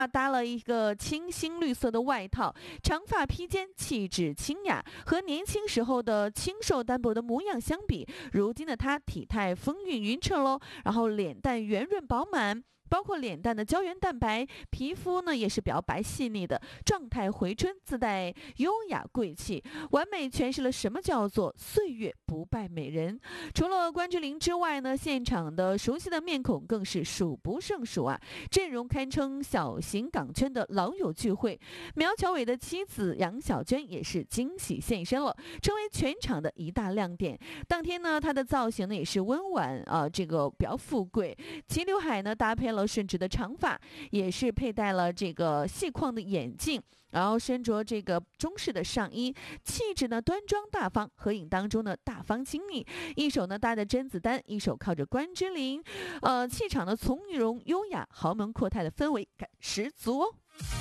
搭了一个清新绿色的外套，长发披肩，气质清雅。和年轻时候的清瘦单薄的模样相比，如今的她体态风韵匀称喽，然后脸蛋圆润饱满。包括脸蛋的胶原蛋白，皮肤呢也是比较白细腻的，状态回春，自带优雅贵气，完美诠释了什么叫做岁月不败美人。除了关之琳之外呢，现场的熟悉的面孔更是数不胜数啊，阵容堪称小型港圈的老友聚会。苗侨伟的妻子杨晓娟也是惊喜现身了，成为全场的一大亮点。当天呢，她的造型呢也是温婉这个比较富贵，齐刘海呢搭配了顺直的长发，也是佩戴了这个细框的眼镜，然后身着这个中式的上衣，气质呢端庄大方，合影当中呢大方亲密，一手呢搭着甄子丹，一手靠着关之琳，气场呢从容优雅，豪门阔太的氛围感十足哦。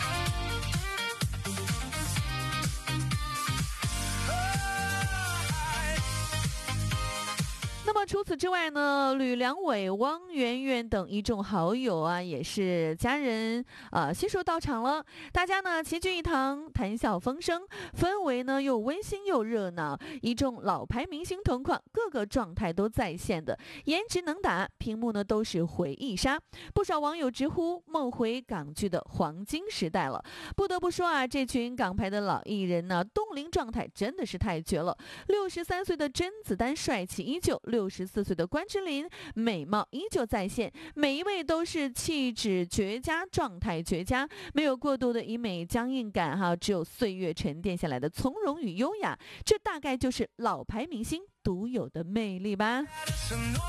那么除此之外呢，吕良伟、汪媛媛等一众好友啊，也是家人悉数到场了。大家呢齐聚一堂，谈笑风生，氛围呢又温馨又热闹。一众老牌明星同框，各个状态都在线的，颜值能打，屏幕呢都是回忆杀。不少网友直呼梦回港剧的黄金时代了。不得不说啊，这群港牌的老艺人呢，冻龄状态真的是太绝了。63岁的甄子丹帅气依旧，64岁的关之琳美貌依旧在线，每一位都是气质绝佳，状态绝佳，没有过度的医美僵硬感哈，只有岁月沉淀下来的从容与优雅，这大概就是老牌明星独有的魅力吧。